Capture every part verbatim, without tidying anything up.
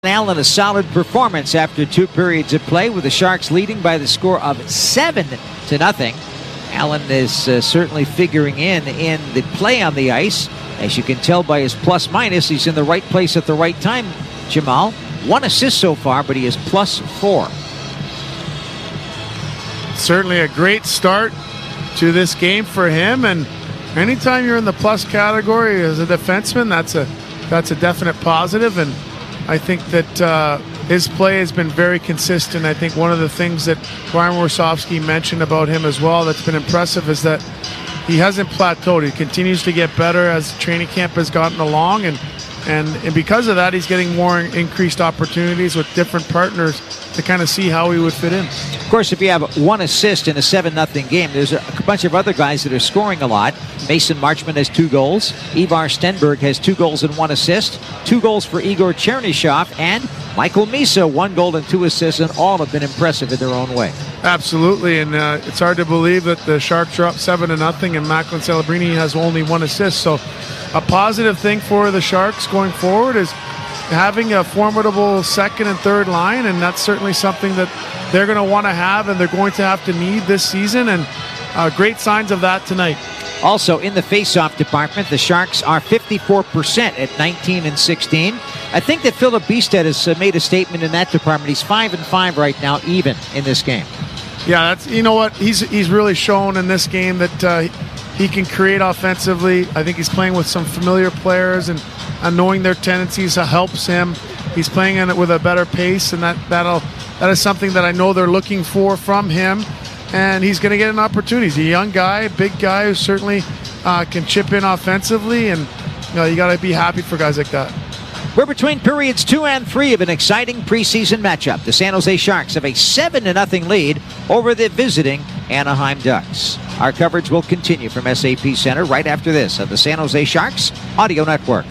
Allen, a solid performance after two periods of play, with the Sharks leading by the score of seven to nothing. Allen is uh, certainly figuring in in the play on the ice. As you can tell by his plus minus, he's in the right place at the right time, Jamal. One assist so far, but he is plus four. Certainly a great start to this game for him, and anytime you're in the plus category as a defenseman, that's a that's a definite positive. And I think that uh, his play has been very consistent. I think one of the things that Brian Warsofsky mentioned about him as well that's been impressive is that he hasn't plateaued. He continues to get better as training camp has gotten along, and and, and because of that, he's getting more increased opportunities with different partners to kind of see how he would fit in. Of course, if you have one assist in a seven nothing game, there's a bunch of other guys that are scoring a lot. Mason Marchment has two goals. Ivar Stenberg has two goals and one assist. Two goals for Igor Chernyshov, and Michael Misa, one goal and two assists, and all have been impressive in their own way. Absolutely, and uh, it's hard to believe that the Sharks are up seven to nothing, and Macklin Celebrini has only one assist. So, a positive thing for the Sharks going forward is having a formidable second and third line, and that's certainly something that they're going to want to have, and they're going to have to need this season, and uh, great signs of that tonight. Also, in the face-off department, the Sharks are fifty-four percent at nineteen and sixteen. I think that Philip Biested has uh, made a statement in that department. He's five and five right now, even in this game. Yeah, that's, you know what, he's he's really shown in this game that uh, he can create offensively. I think he's playing with some familiar players, and uh, knowing their tendencies helps him. He's playing in it with a better pace, and that that'll that is something that I know they're looking for from him. And he's going to get an opportunity. He's a young guy, a big guy who certainly uh, can chip in offensively, and you know, you got to be happy for guys like that. We're between periods two and three of an exciting preseason matchup. The San Jose Sharks have a seven to nothing lead over the visiting Anaheim Ducks. Our coverage will continue from S A P Center right after this of the San Jose Sharks Audio Network.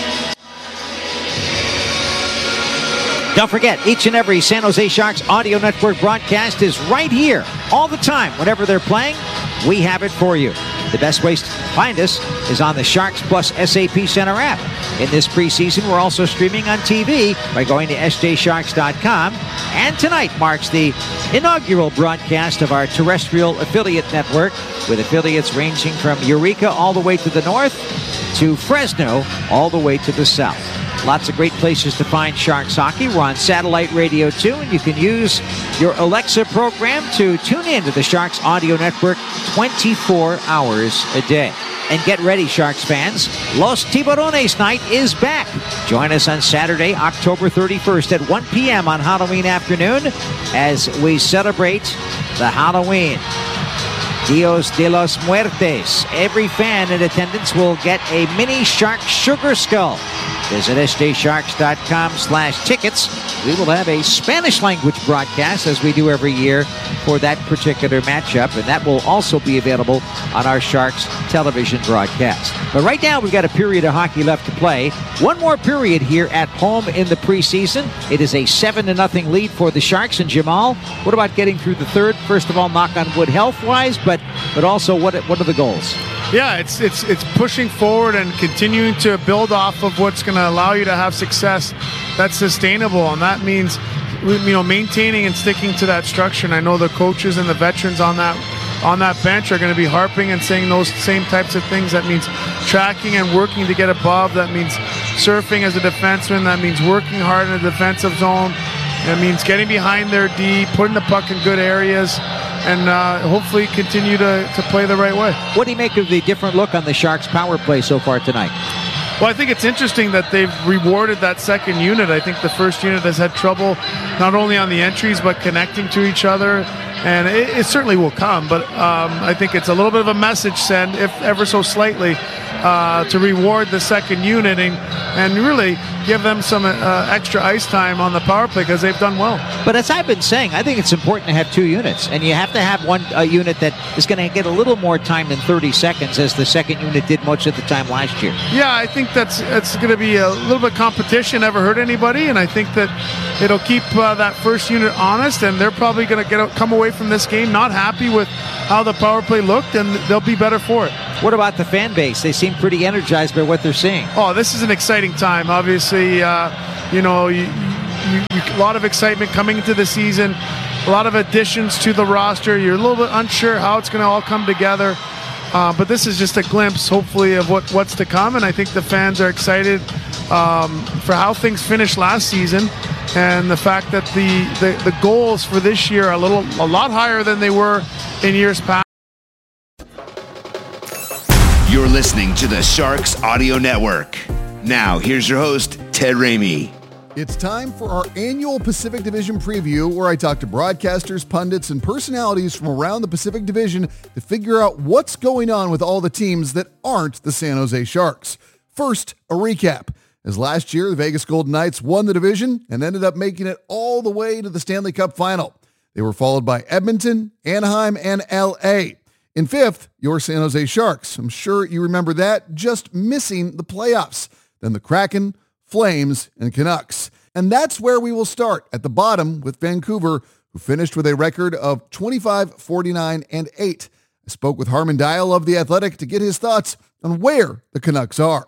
Don't forget, each and every San Jose Sharks Audio Network broadcast is right here all the time. Whenever they're playing, we have it for you. The best way to find us is on the Sharks Plus S A P Center app. In this preseason, we're also streaming on T V by going to S J Sharks dot com. And tonight marks the inaugural broadcast of our terrestrial affiliate network, with affiliates ranging from Eureka all the way to the north to Fresno all the way to the south. Lots of great places to find Sharks hockey. We're on satellite radio, too, and you can use your Alexa program to tune in to the Sharks Audio Network twenty-four hours a day. And get ready, Sharks fans. Los Tiburones Night is back. Join us on Saturday, October thirty-first at one p m on Halloween afternoon as we celebrate the Halloween Dios de los Muertes. Every fan in attendance will get a mini shark sugar skull. Visit S J Sharks dot com slash tickets. We will have a Spanish language broadcast, as we do every year, for that particular matchup, and that will also be available on our Sharks television broadcast. But right now, we've got a period of hockey left to play. One more period here at home in the preseason. It is a seven to nothing lead for the Sharks. And Jamal, what about getting through the third? First of all, knock on wood health-wise, but but also what what are the goals? Yeah, it's it's it's pushing forward and continuing to build off of what's going to allow you to have success that's sustainable, and that means, you know, maintaining and sticking to that structure. And I know the coaches and the veterans on that on that bench are going to be harping and saying those same types of things. That means tracking and working to get above. That means surfing as a defenseman. That means working hard in the defensive zone. That means getting behind their D, putting the puck in good areas, and uh, hopefully continue to, to play the right way. What do you make of the different look on the Sharks' power play so far tonight? Well, I think it's interesting that they've rewarded that second unit. I think the first unit has had trouble not only on the entries but connecting to each other, and it, it certainly will come. But um, I think it's a little bit of a message send, if ever so slightly, uh, to reward the second unit and, and really give them some uh, extra ice time on the power play, because they've done well. But as I've been saying, I think it's important to have two units, and you have to have one uh, unit that is going to get a little more time than thirty seconds, as the second unit did much of the time last year. Yeah, I think that's that's going to be a little bit of competition, never hurt anybody, and I think that it'll keep uh, that first unit honest, and they're probably going to get come away from this game not happy with how the power play looked, and they'll be better for it. What about the fan base? They seem pretty energized by what they're seeing. Oh, this is an exciting time. Obviously, uh, you know, you, you, you, a lot of excitement coming into the season, a lot of additions to the roster. You're a little bit unsure how it's going to all come together. Uh, but this is just a glimpse, hopefully, of what, what's to come. And I think the fans are excited um, for how things finished last season, and the fact that the, the, the goals for this year are a little, a lot higher than they were in years past. You're listening to the Sharks Audio Network. Now, here's your host, Ted Ramey. It's time for our annual Pacific Division preview, where I talk to broadcasters, pundits, and personalities from around the Pacific Division to figure out what's going on with all the teams that aren't the San Jose Sharks. First, a recap. As last year, the Vegas Golden Knights won the division and ended up making it all the way to the Stanley Cup final. They were followed by Edmonton, Anaheim, and L A. In fifth, your San Jose Sharks. I'm sure you remember that, just missing the playoffs. Then the Kraken, Flames, and Canucks. And that's where we will start, at the bottom with Vancouver, who finished with a record of twenty-five, forty-nine, and eight. I spoke with Harman Dayal of The Athletic to get his thoughts on where the Canucks are.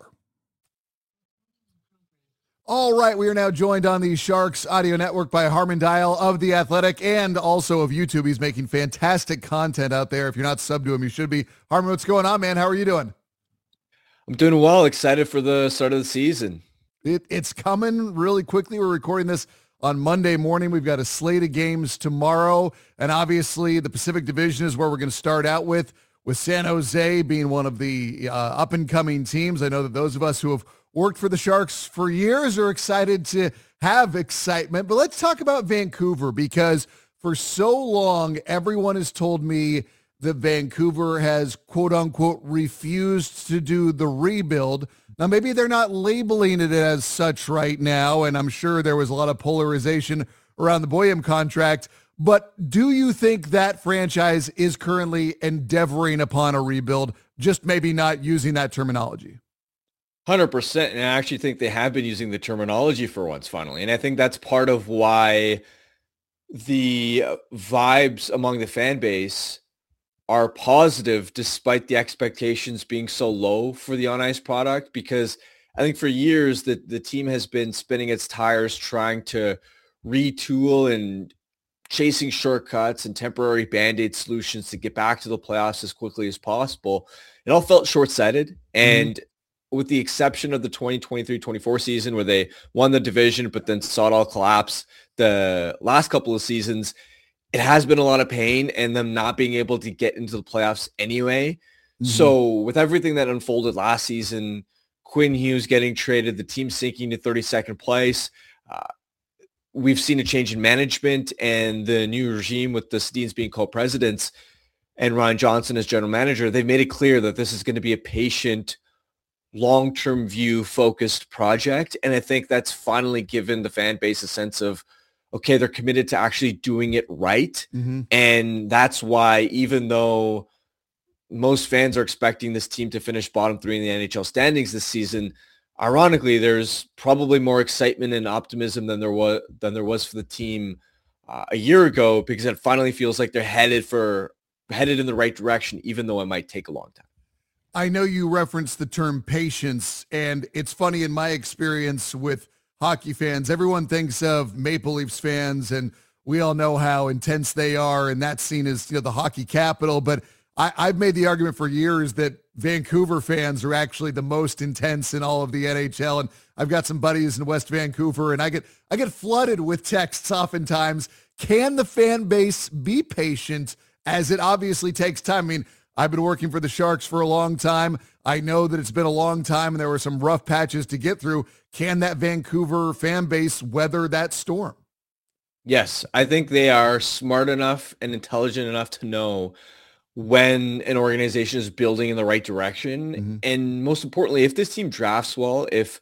All right, we are now joined on the Sharks Audio Network by Harman Dayal of The Athletic and also of YouTube. He's making fantastic content out there. If you're not subbed to him, you should be. Harman, what's going on, man? How are you doing? I'm doing well. Excited for the start of the season. It, it's coming really quickly. We're recording this on Monday morning. We've got a slate of games tomorrow. And obviously the Pacific Division is where we're going to start out with, with San Jose being one of the uh, up-and-coming teams. I know that those of us who have worked for the Sharks for years are excited to have excitement. But let's talk about Vancouver, because for so long, everyone has told me that Vancouver has, quote-unquote, refused to do the rebuild. Now, maybe they're not labeling it as such right now, and I'm sure there was a lot of polarization around the Boyum contract, but do you think that franchise is currently endeavoring upon a rebuild, just maybe not using that terminology? one hundred percent, and I actually think they have been using the terminology for once, finally, and I think that's part of why the vibes among the fan base are positive despite the expectations being so low for the on-ice product, because I think for years that the team has been spinning its tires trying to retool and chasing shortcuts and temporary Band-Aid solutions to get back to the playoffs as quickly as possible. It all felt short-sighted, and mm-hmm. with the exception of the twenty twenty-three twenty-four season where they won the division but then saw it all collapse the last couple of seasons, it has been a lot of pain and them not being able to get into the playoffs anyway. Mm-hmm. So with everything that unfolded last season, Quinn Hughes getting traded, the team sinking to thirty-second place, uh, we've seen a change in management and the new regime with the Sedins being co-presidents and Ryan Johnson as general manager. They've made it clear that this is going to be a patient, long-term view focused project. And I think that's finally given the fan base a sense of, okay, they're committed to actually doing it right. Mm-hmm. And that's why, even though most fans are expecting this team to finish bottom three in the N H L standings this season, ironically, there's probably more excitement and optimism than there was than there was for the team uh, a year ago, because it finally feels like they're headed for headed in the right direction, even though it might take a long time. I know you referenced the term patience, and it's funny in my experience with hockey fans, everyone thinks of Maple Leafs fans, and we all know how intense they are, and that's seen as, you know, the hockey capital. But I, I've made the argument for years that Vancouver fans are actually the most intense in all of the N H L. And I've got some buddies in West Vancouver, and I get I get flooded with texts oftentimes. Can the fan base be patient, as it obviously takes time? I mean, I've been working for the Sharks for a long time. I know that it's been a long time and there were some rough patches to get through. Can that Vancouver fan base weather that storm? Yes, I think they are smart enough and intelligent enough to know when an organization is building in the right direction. Mm-hmm. And most importantly, if this team drafts well, if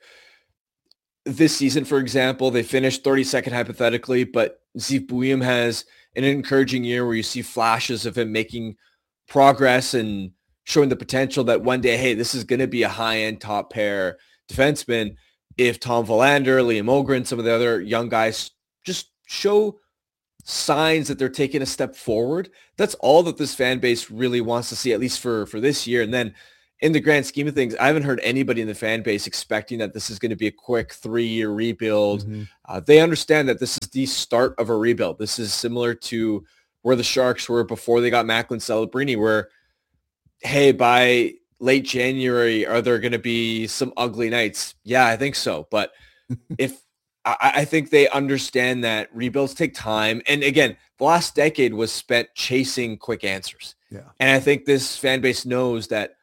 this season, for example, they finished thirty-second hypothetically, but Ziv Bouyem has an encouraging year where you see flashes of him making progress and showing the potential that one day, hey, this is going to be a high-end top pair defenseman. If Tom Verlander, Liam Ogren, some of the other young guys just show signs that they're taking a step forward, that's all that this fan base really wants to see, at least for, for this year. And then in the grand scheme of things, I haven't heard anybody in the fan base expecting that this is going to be a quick three-year rebuild. Mm-hmm. Uh, they understand that this is the start of a rebuild. This is similar to where the Sharks were before they got Macklin Celebrini, where, hey, by late January, are there going to be some ugly nights? Yeah, I think so. But if I, I think they understand that rebuilds take time. And again, the last decade was spent chasing quick answers. Yeah. And I think this fan base knows that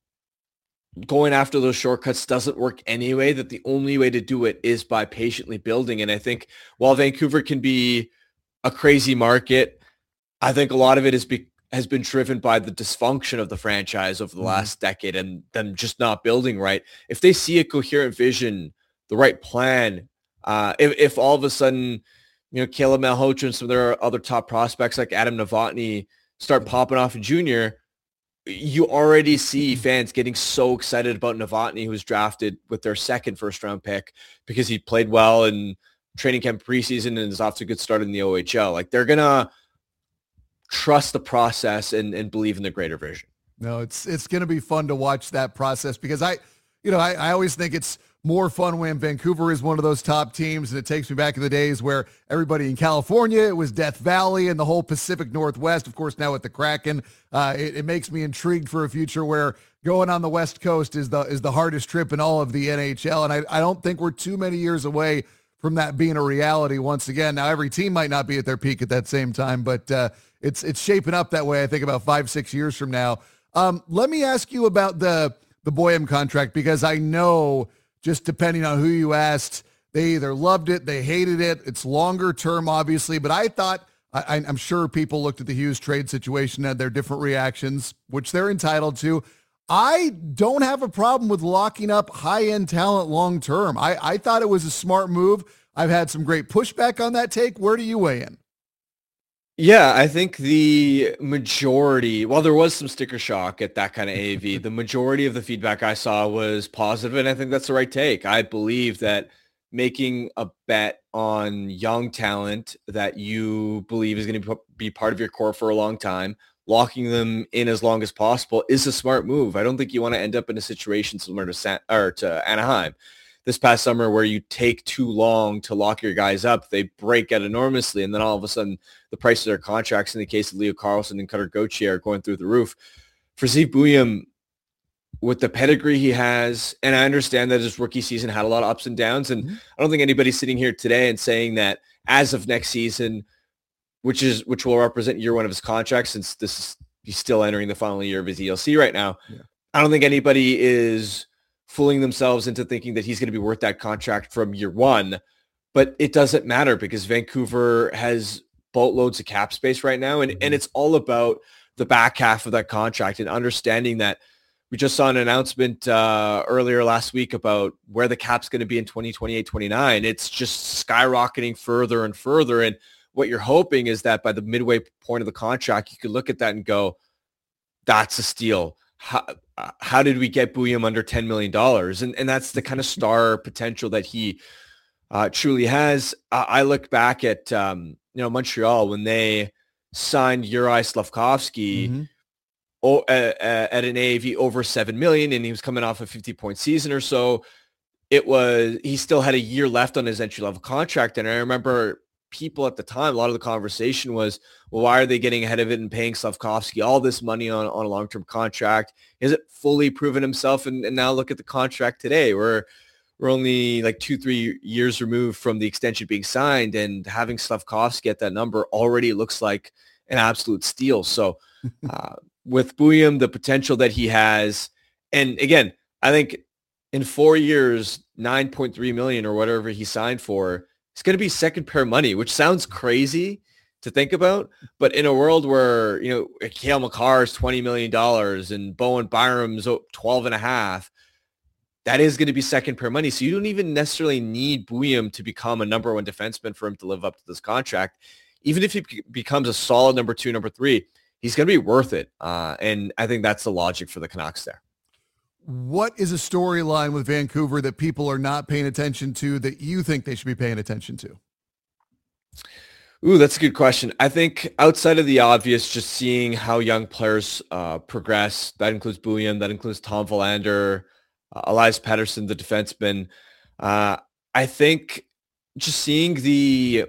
going after those shortcuts doesn't work anyway, that the only way to do it is by patiently building. And I think while Vancouver can be a crazy market, I think a lot of it is be, has been driven by the dysfunction of the franchise over the mm-hmm. last decade and them just not building right. If they see a coherent vision, the right plan, uh, if, if all of a sudden, you know, Caleb Malhotra and some of their other top prospects like Adam Novotny start popping off in junior, you already see fans getting so excited about Novotny, who was drafted with their second first round pick because he played well in training camp preseason and is off to a good start in the O H L. Like, they're going to trust the process and, and believe in the greater vision. No, it's, it's going to be fun to watch that process because I, you know, I, I always think it's more fun when Vancouver is one of those top teams, and it takes me back in the days where everybody in California, it was Death Valley and the whole Pacific Northwest. Of course, now with the Kraken, uh, it, it makes me intrigued for a future where going on the West Coast is the is the hardest trip in all of the N H L, and I, I don't think we're too many years away from that being a reality once again. Now, every team might not be at their peak at that same time, but uh, it's it's shaping up that way, I think, about five, six years from now. Um, let me ask you about the, the Boehm contract, because I know – just depending on who you asked, they either loved it, they hated it. It's longer term, obviously, but I thought, I, I'm sure people looked at the Hughes trade situation, had their different reactions, which they're entitled to. I don't have a problem with locking up high-end talent long term. I, I thought it was a smart move. I've had some great pushback on that take. Where do you weigh in? Yeah, I think the majority, while there was some sticker shock at that kind of A A V, the majority of the feedback I saw was positive, and I think that's the right take. I believe that making a bet on young talent that you believe is going to be part of your core for a long time, locking them in as long as possible, is a smart move. I don't think you want to end up in a situation similar to San, or to Anaheim this past summer where you take too long to lock your guys up. They break out enormously, and then all of a sudden the price of their contracts, in the case of Leo Carlsson and Cutter Gauthier, are going through the roof. For Steve Bouillon, with the pedigree he has, and I understand that his rookie season had a lot of ups and downs, and mm-hmm. I don't think anybody's sitting here today and saying that as of next season, which is which will represent year one of his contract, since this is he's still entering the final year of his E L C right now. Yeah. I don't think anybody is fooling themselves into thinking that he's going to be worth that contract from year one, but it doesn't matter because Vancouver has boatloads of cap space right now, and, mm-hmm. and it's all about the back half of that contract and understanding that we just saw an announcement uh, earlier last week about where the cap's going to be in twenty twenty-eight, twenty-nine. It's just skyrocketing further and further, and what you're hoping is that by the midway point of the contract, you could look at that and go, that's a steal. How, how did we get Bouillon under ten million dollars? And and that's the kind of star potential that he uh, truly has. Uh, I look back at, um, you know, Montreal when they signed Juraj Slafkovsky mm-hmm. o- uh, uh, at an A A V over seven million dollars, and he was coming off a fifty-point season or so. It was, he still had a year left on his entry-level contract, and I remember people at the time, a lot of the conversation was, well, why are they getting ahead of it and paying Slafkovsky all this money on, on a long-term contract? Is it fully proven himself? And, and now look at the contract today. We're, we're only like two, three years removed from the extension being signed, and having Slafkovsky at that number already looks like an absolute steal. So uh, with Bouillon, the potential that he has, and again, I think in four years, nine point three million or whatever he signed for, it's going to be second pair money, which sounds crazy to think about. But in a world where, you know, Cale Makar is twenty million dollars and Bowen Byram's twelve and a half, that is going to be second pair money. So you don't even necessarily need Bouillon to become a number one defenseman for him to live up to this contract. Even if he becomes a solid number two, number three, he's going to be worth it. Uh, and I think that's the logic for the Canucks there. What is a storyline with Vancouver that people are not paying attention to that you think they should be paying attention to? Ooh, that's a good question. I think outside of the obvious, just seeing how young players uh, progress, that includes Bouillon, that includes Tom Verlander, uh, Elias Pettersson, the defenseman. Uh, I think just seeing the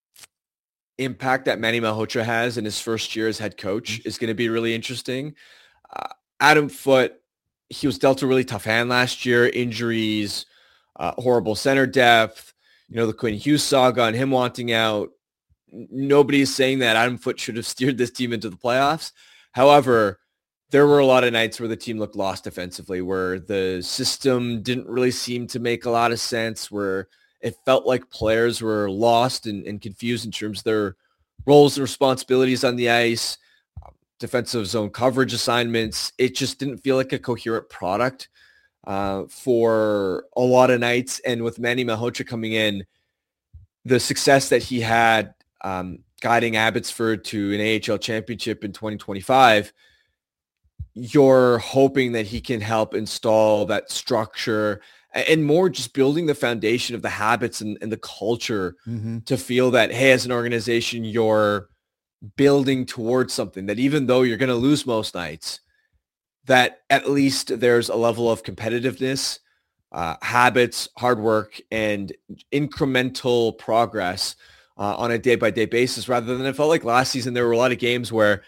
impact that Manny Malhotra has in his first year as head coach is going to be really interesting. Uh, Adam Foote, he was dealt a really tough hand last year, injuries, uh, horrible center depth, you know, the Quinn Hughes saga and him wanting out. Nobody's saying that Adam Foote should have steered this team into the playoffs. However, there were a lot of nights where the team looked lost defensively, where the system didn't really seem to make a lot of sense, where it felt like players were lost and, and confused in terms of their roles and responsibilities on the ice, um, defensive zone coverage assignments. It just didn't feel like a coherent product uh, for a lot of nights. And with Manny Malhotra coming in, the success that he had um, guiding Abbotsford to an A H L championship in twenty twenty-five, you're hoping that he can help install that structure and more just building the foundation of the habits and, and the culture mm-hmm. to feel that, hey, as an organization, you're building towards something, that even though you're going to lose most nights, that at least there's a level of competitiveness, uh, habits, hard work, and incremental progress uh, on a day-by-day basis, rather than it felt like last season there were a lot of games where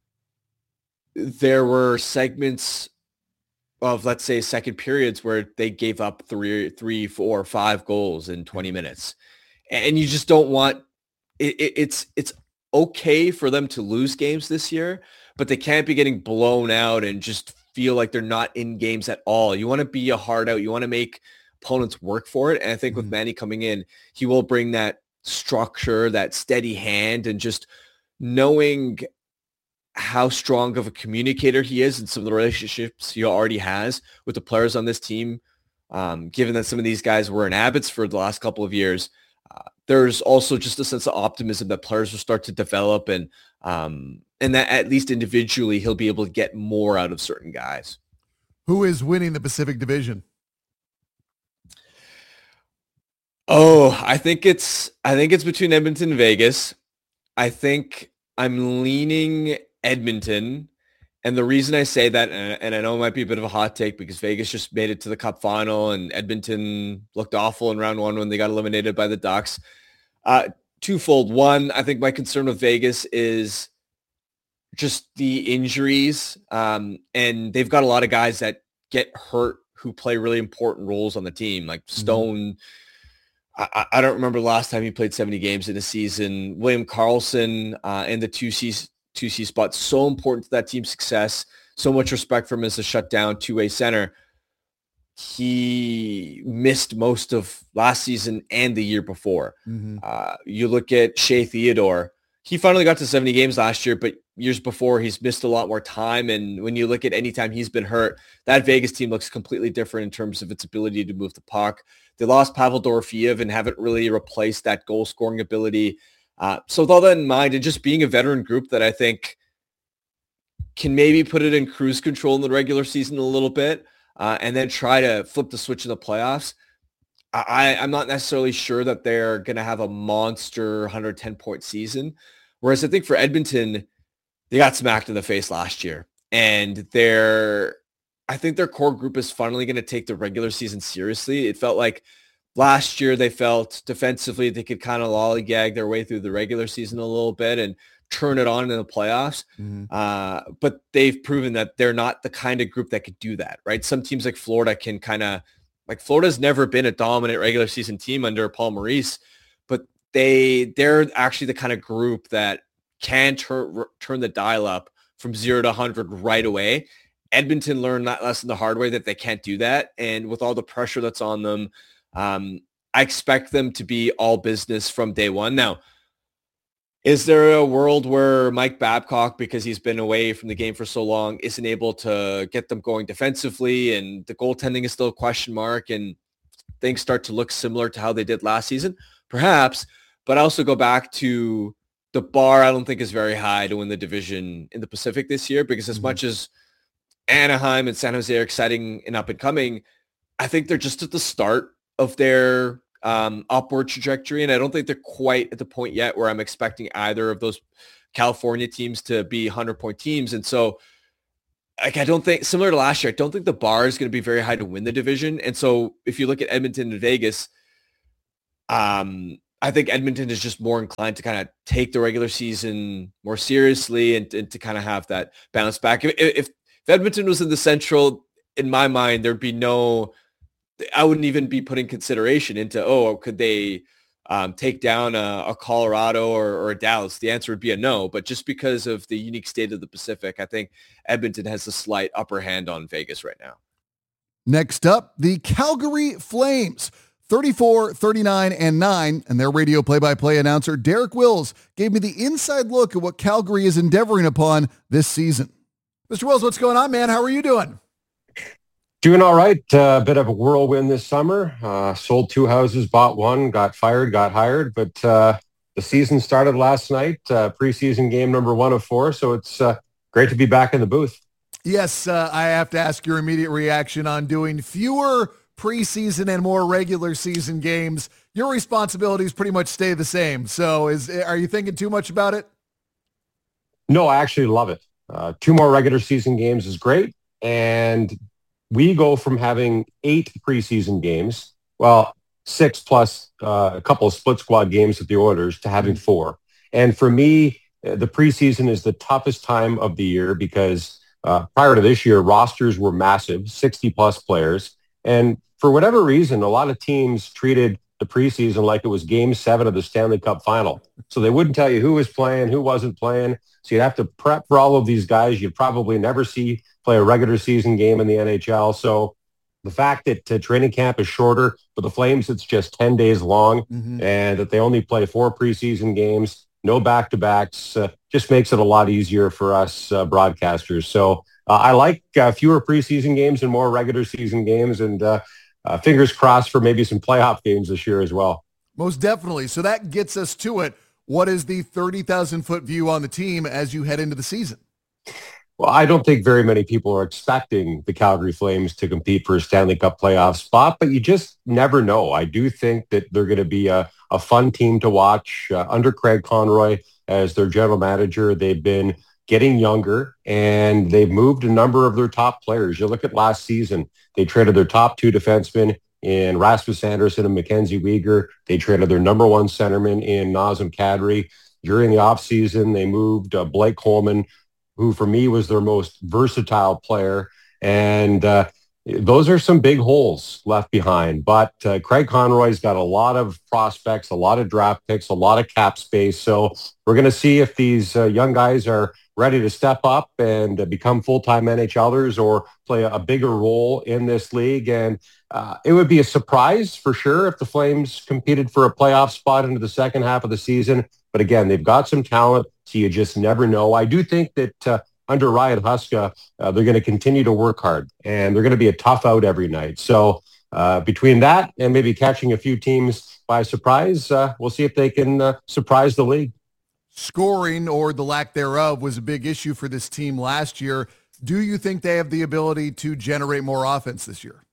there were segments of, let's say, second periods where they gave up three, three, four, five goals in twenty minutes. And you just don't want it, it, it's, it's okay for them to lose games this year, but they can't be getting blown out and just feel like they're not in games at all. You want to be a hard out. You want to make opponents work for it. And I think mm-hmm. with Manny coming in, he will bring that structure, that steady hand, and just knowing how strong of a communicator he is and some of the relationships he already has with the players on this team. Um, given that some of these guys were in Abbotsford the last couple of years, uh, there's also just a sense of optimism that players will start to develop, and um, and that at least individually he'll be able to get more out of certain guys. Who is winning the Pacific Division? Oh, I think it's I think it's between Edmonton and Vegas. I think I'm leaning Edmonton. And the reason I say that, and I know it might be a bit of a hot take because Vegas just made it to the Cup final and Edmonton looked awful in round one when they got eliminated by the Ducks. Uh, twofold. One, I think my concern with Vegas is just the injuries. Um, and they've got a lot of guys that get hurt who play really important roles on the team, like Stone. Mm-hmm. I, I don't remember the last time he played seventy games in a season. William Karlsson uh, and the two C's two C spot, so important to that team's success. So much respect for him as a shutdown two-way center. He missed most of last season and the year before. Mm-hmm. Uh, you look at Shea Theodore. He finally got to seventy games last year, but years before he's missed a lot more time. And when you look at any time he's been hurt, that Vegas team looks completely different in terms of its ability to move the puck. They lost Pavel Dorofeev and haven't really replaced that goal-scoring ability. Uh, so with all that in mind, and just being a veteran group that I think can maybe put it in cruise control in the regular season a little bit, uh, and then try to flip the switch in the playoffs, I, I'm not necessarily sure that they're going to have a monster one hundred ten point season. Whereas I think for Edmonton, they got smacked in the face last year. And they're, I think their core group is finally going to take the regular season seriously. It felt like last year they felt defensively they could kind of lollygag their way through the regular season a little bit and turn it on in the playoffs. Mm-hmm. Uh, but they've proven that they're not the kind of group that could do that, right? Some teams like Florida can kind of, like Florida's never been a dominant regular season team under Paul Maurice, but they, they're actually the kind of group that can tur- turn the dial up from zero to one hundred right away. Edmonton learned that lesson the hard way, that they can't do that. And with all the pressure that's on them, Um, I expect them to be all business from day one. Now, is there a world where Mike Babcock, because he's been away from the game for so long, isn't able to get them going defensively, and the goaltending is still a question mark and things start to look similar to how they did last season? Perhaps, but I also go back to the bar I don't think is very high to win the division in the Pacific this year, because as mm-hmm. much as Anaheim and San Jose are exciting and up and coming, I think they're just at the start of their um, upward trajectory. And I don't think they're quite at the point yet where I'm expecting either of those California teams to be hundred-point teams. And so, like, I don't think, similar to last year, I don't think the bar is going to be very high to win the division. And so if you look at Edmonton and Vegas, um, I think Edmonton is just more inclined to kind of take the regular season more seriously and, and to kind of have that bounce back. If, if, if Edmonton was in the Central, in my mind, there'd be no, I wouldn't even be putting consideration into, oh, could they um, take down a, a Colorado or, or a Dallas? The answer would be a no. But just because of the unique state of the Pacific, I think Edmonton has a slight upper hand on Vegas right now. Next up, the Calgary Flames. thirty-four, thirty-nine, and nine, and their radio play-by-play announcer, Derek Wills, gave me the inside look at what Calgary is endeavoring upon this season. Mister Wills, what's going on, man? How are you doing? Doing all right. A uh, bit of a whirlwind this summer. Uh, sold two houses, bought one, got fired, got hired, but uh, the season started last night, uh, preseason game number one of four, so it's uh, great to be back in the booth. Yes, uh, I have to ask your immediate reaction on doing fewer preseason and more regular season games. Your responsibilities pretty much stay the same. So is are you thinking too much about it? No, I actually love it. Uh, two more regular season games is great. And we go from having eight preseason games, well, six plus uh, a couple of split squad games with the Oilers, to having four. And for me, the preseason is the toughest time of the year because uh, prior to this year, rosters were massive, sixty plus players. And for whatever reason, a lot of teams treated the preseason like it was game seven of the Stanley Cup final. So they wouldn't tell you who was playing, who wasn't playing. So you'd have to prep for all of these guys you'd probably never see play a regular season game in the N H L. So the fact that uh, training camp is shorter, for the Flames, it's just ten days long, mm-hmm. and that they only play four preseason games, no back-to-backs, uh, just makes it a lot easier for us uh, broadcasters. So uh, I like uh, fewer preseason games and more regular season games, and uh, uh, fingers crossed for maybe some playoff games this year as well. Most definitely. So that gets us to it. What is the thirty thousand foot view on the team as you head into the season? Well, I don't think very many people are expecting the Calgary Flames to compete for a Stanley Cup playoff spot, but you just never know. I do think that they're going to be a, a fun team to watch. Uh, under Craig Conroy as their general manager, they've been getting younger, and they've moved a number of their top players. You look at last season, they traded their top two defensemen in Rasmus Anderson and Mackenzie Weegar. They traded their number one centerman in Nazem Kadri. During the offseason, they moved uh, Blake Coleman, who for me was their most versatile player. And uh, those are some big holes left behind. But uh, Craig Conroy's got a lot of prospects, a lot of draft picks, a lot of cap space. So we're going to see if these uh, young guys are ready to step up and uh, become full-time NHLers or play a, a bigger role in this league. And uh, it would be a surprise for sure if the Flames competed for a playoff spot into the second half of the season. But again, they've got some talent, so you just never know. I do think that uh, under Ryan Huska, uh, they're going to continue to work hard, and they're going to be a tough out every night. So uh, between that and maybe catching a few teams by surprise, uh, we'll see if they can uh, surprise the league. Scoring, or the lack thereof, was a big issue for this team last year. Do you think they have the ability to generate more offense this year?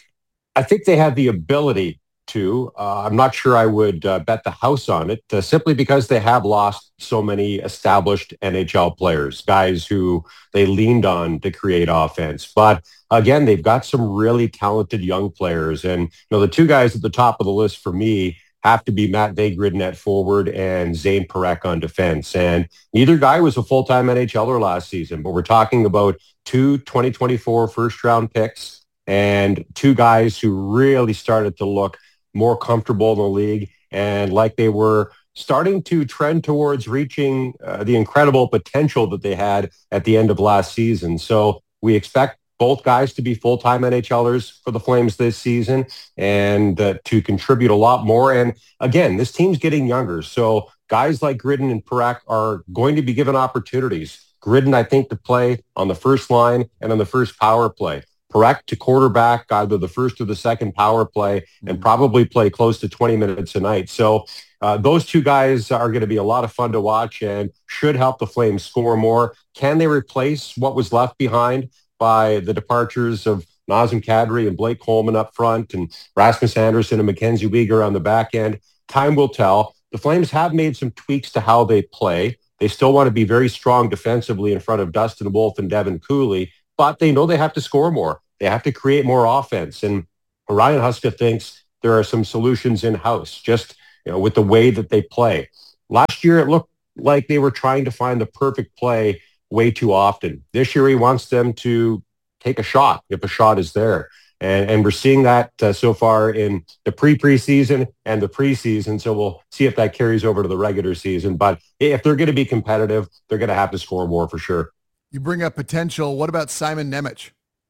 I think they have the ability to. Uh, I'm not sure I would uh, bet the house on it, uh, simply because they have lost so many established N H L players, guys who they leaned on to create offense. But again, they've got some really talented young players. And, you know, the two guys at the top of the list for me have to be Matt Vagridin at forward and Zane Parekh on defense. And neither guy was a full-time NHLer last season, but we're talking about two twenty twenty-four first-round picks and two guys who really started to look more comfortable in the league and like they were starting to trend towards reaching uh, the incredible potential that they had at the end of last season. So we expect both guys to be full-time NHLers for the Flames this season and uh, to contribute a lot more. And again, this team's getting younger. So guys like Gridden and Parekh are going to be given opportunities. Gridden, I think, to play on the first line and on the first power play. Parekh to quarterback either the first or the second power play and probably play close to twenty minutes a night. So uh, those two guys are going to be a lot of fun to watch and should help the Flames score more. Can they replace what was left behind by the departures of Nazem Kadri and Blake Coleman up front and Rasmus Anderson and Mackenzie Weegar on the back end. Time will tell. The Flames have made some tweaks to how they play. They still want to be very strong defensively in front of Dustin Wolf and Devin Cooley, but they know they have to score more. They have to create more offense. And Ryan Huska thinks there are some solutions in-house, just you know, with the way that they play. Last year, it looked like they were trying to find the perfect play way too often. This year, he wants them to take a shot if a shot is there. And, and we're seeing that uh, so far in the pre-preseason and the preseason. So we'll see if that carries over to the regular season. But if they're going to be competitive, they're going to have to score more for sure. You bring up potential. What about Simon Nemec?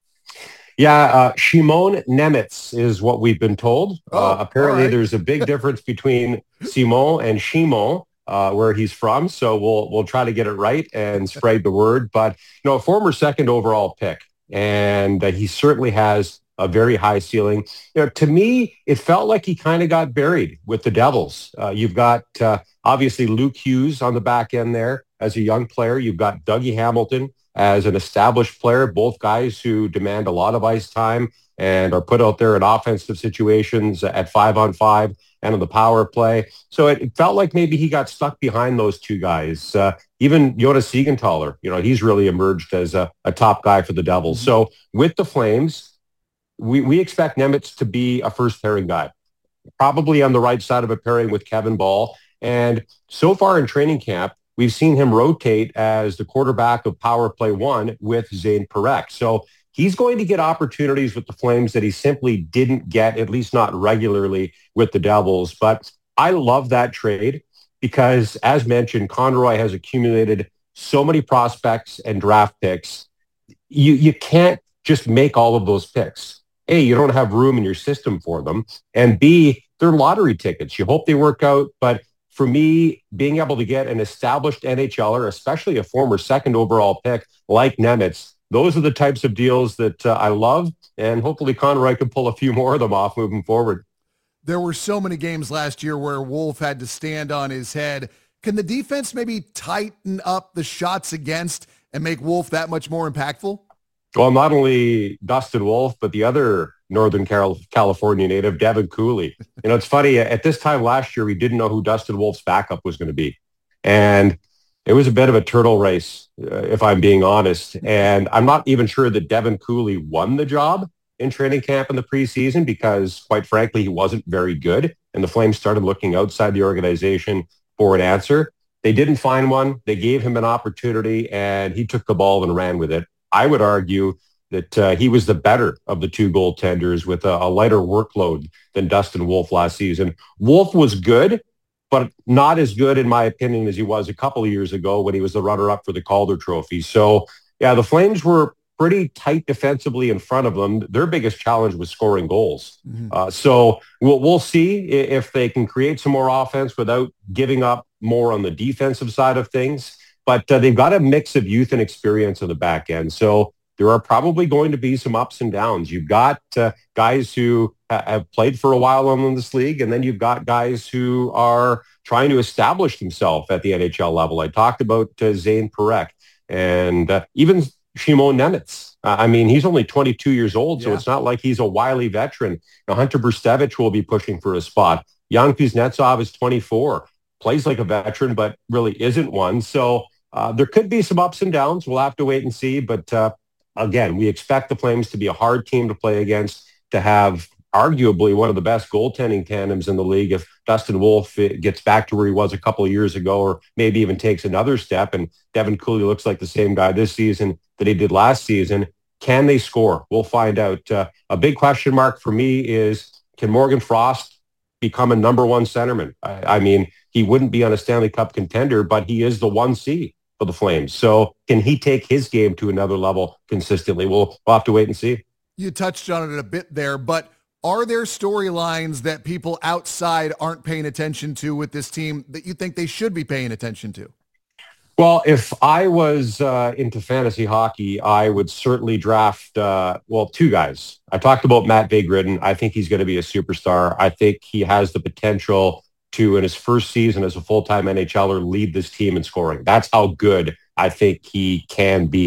Yeah, uh, Shimon Nemitz is what we've been told. Oh, uh, apparently, right. There's a big difference between Simon and Shimon, uh, where he's from. So we'll we'll try to get it right and spread the word. But you know, a former second overall pick, and uh, he certainly has a very high ceiling. You know, to me, it felt like he kind of got buried with the Devils. Uh, you've got uh, obviously Luke Hughes on the back end there as a young player. You've got Dougie Hamilton as an established player, both guys who demand a lot of ice time and are put out there in offensive situations at five on five and on the power play. So it, it felt like maybe he got stuck behind those two guys. Uh, even Jonas Siegenthaler, you know, he's really emerged as a, a top guy for the Devils. Mm-hmm. So with the Flames, we, we expect Nemitz to be a first pairing guy, probably on the right side of a pairing with Kevin Ball. And so far in training camp, we've seen him rotate as the quarterback of power play one with Zane Parekh. So he's going to get opportunities with the Flames that he simply didn't get, at least not regularly with the Devils. But I love that trade because, as mentioned, Conroy has accumulated so many prospects and draft picks. You, you can't just make all of those picks. A, you don't have room in your system for them. And B, they're lottery tickets. You hope they work out, but for me, being able to get an established N H L er, especially a former second overall pick like Nemitz, those are the types of deals that uh, I love, and hopefully Conroy can pull a few more of them off moving forward. There were so many games last year where Wolf had to stand on his head. Can the defense maybe tighten up the shots against and make Wolf that much more impactful? Well, not only Dustin Wolf, but the other Northern California native, Devin Cooley. You know, it's funny, at this time last year, we didn't know who Dustin Wolf's backup was going to be. And it was a bit of a turtle race, uh, if I'm being honest. And I'm not even sure that Devin Cooley won the job in training camp in the preseason because, quite frankly, he wasn't very good. And the Flames started looking outside the organization for an answer. They didn't find one. They gave him an opportunity, and he took the ball and ran with it. I would argue that uh, he was the better of the two goaltenders with a, a lighter workload than Dustin Wolf last season. Wolf was good, but not as good, in my opinion, as he was a couple of years ago when he was the runner-up for the Calder Trophy. So, yeah, the Flames were pretty tight defensively in front of them. Their biggest challenge was scoring goals. Mm-hmm. Uh, so we'll, we'll see if they can create some more offense without giving up more on the defensive side of things. But uh, they've got a mix of youth and experience on the back end. So there are probably going to be some ups and downs. You've got uh, guys who ha- have played for a while in this league, and then you've got guys who are trying to establish themselves at the N H L level. I talked about uh, Zane Parekh and uh, even Shimon Nemitz. Uh, I mean, he's only twenty-two years old, so yeah. It's not like he's a wily veteran. Now, Hunter Brustevich will be pushing for a spot. Jan Kuznetsov is twenty-four, plays like a veteran, but really isn't one. So uh, there could be some ups and downs. We'll have to wait and see, but uh, again, we expect the Flames to be a hard team to play against, to have arguably one of the best goaltending tandems in the league if Dustin Wolf gets back to where he was a couple of years ago, or maybe even takes another step. And Devin Cooley looks like the same guy this season that he did last season. Can they score? We'll find out. Uh, a big question mark for me is, can Morgan Frost become a number one centerman? I, I mean, he wouldn't be on a Stanley Cup contender, but he is the one C for the Flames. So can he take his game to another level consistently? We'll, we'll have to wait and see. You touched on it a bit there, but are there storylines that people outside aren't paying attention to with this team that you think they should be paying attention to? Well, if I was uh, into fantasy hockey, I would certainly draft, uh, well, two guys. I talked about Matt Vigridden. I think he's going to be a superstar. I think he has the potential to, in his first season as a full-time NHLer, lead this team in scoring. That's how good I think he can be.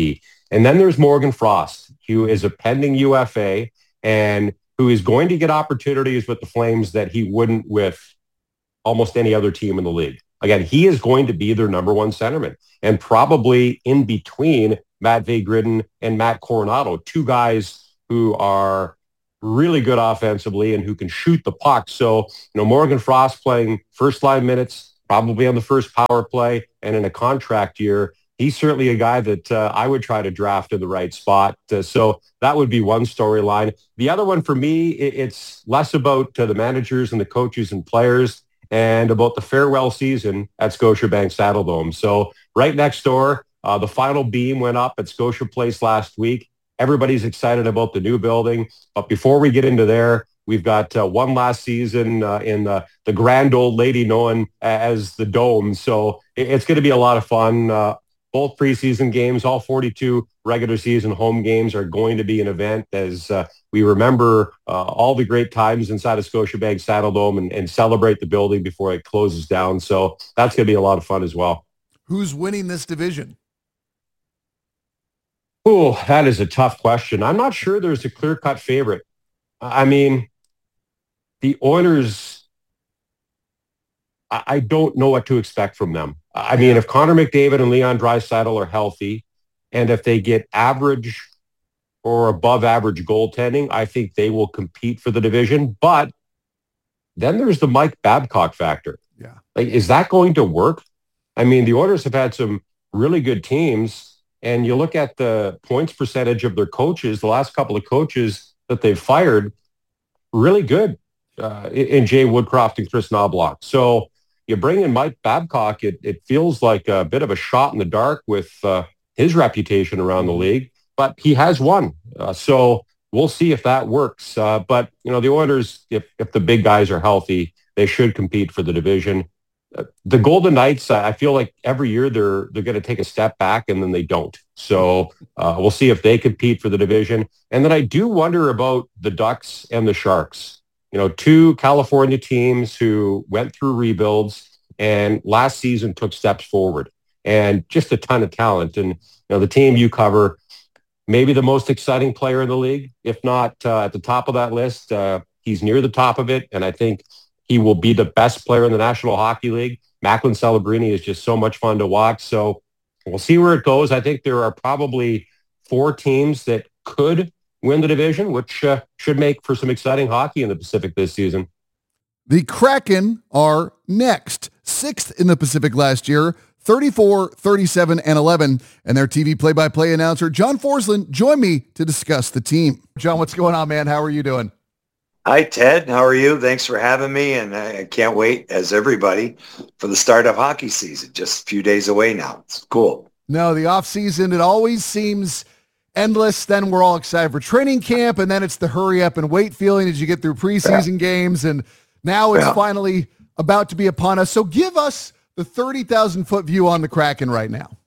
And then there's Morgan Frost, who is a pending U F A and who is going to get opportunities with the Flames that he wouldn't with almost any other team in the league. Again, he is going to be their number one centerman, and probably in between Matvei Gridin and Matt Coronado, two guys who are really good offensively and who can shoot the puck. So, you know, Morgan Frost playing first line minutes, probably on the first power play, and in a contract year, he's certainly a guy that uh, I would try to draft in the right spot. Uh, so that would be one storyline. The other one for me, it, it's less about uh, the managers and the coaches and players and about the farewell season at Scotiabank Saddledome. So right next door, uh, the final beam went up at Scotia Place last week. Everybody's excited about the new building. But before we get into there, we've got uh, one last season uh, in the, the grand old lady known as the Dome. So it, it's going to be a lot of fun. Uh, both preseason games, all forty-two regular season home games are going to be an event as uh, we remember uh, all the great times inside of Scotiabank Saddledome and, and celebrate the building before it closes down. So that's going to be a lot of fun as well. Who's winning this division? Oh, that is a tough question. I'm not sure there's a clear-cut favorite. I mean, the Oilers, I, I don't know what to expect from them. I mean, if Connor McDavid and Leon Draisaitl are healthy, and if they get average or above average goaltending, I think they will compete for the division. But then there's the Mike Babcock factor. Yeah. Like, is that going to work? I mean, the Oilers have had some really good teams, and you look at the points percentage of their coaches, the last couple of coaches that they've fired, really good uh, in Jay Woodcroft and Chris Knobloch. So you bring in Mike Babcock, it, it feels like a bit of a shot in the dark with uh, his reputation around the league, but he has won. Uh, so we'll see if that works. Uh, but, you know, the Oilers, if, if the big guys are healthy, they should compete for the division. Uh, the Golden Knights, I feel like every year they're they're going to take a step back and then they don't. So uh, we'll see if they compete for the division. And then I do wonder about the Ducks and the Sharks. You know, two California teams who went through rebuilds and last season took steps forward and just a ton of talent. And, you know, the team you cover, maybe the most exciting player in the league, if not uh, at the top of that list. Uh, he's near the top of it. And I think he will be the best player in the National Hockey League. Macklin Celebrini is just so much fun to watch. So we'll see where it goes. I think there are probably four teams that could win the division, which uh, should make for some exciting hockey in the Pacific this season. The Kraken are next, sixth in the Pacific last year, thirty-four, thirty-seven, and eleven. And their T V play-by-play announcer, John Forsland, joined me to discuss the team. John, what's going on, man? How are you doing? Hi, Ted. How are you? Thanks for having me. And I can't wait, as everybody, for the start of hockey season. Just a few days away now. It's cool. No, the off season, it always seems endless. Then we're all excited for training camp, and then it's the hurry up and wait feeling as you get through preseason yeah. games. And now it's yeah. finally about to be upon us. So give us the thirty thousand foot view on the Kraken right now.